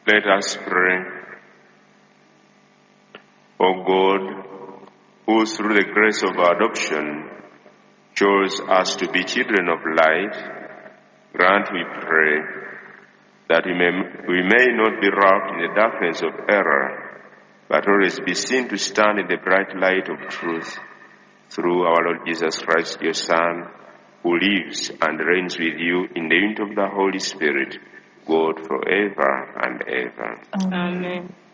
Let us pray. O God, who through the grace of adoption chose us to be children of light, grant, we pray, that we may not be wrapped in the darkness of error, but always be seen to stand in the bright light of truth, through our Lord Jesus Christ, your Son, who lives and reigns with you in the unity of the Holy Spirit, God, forever and ever. Amen.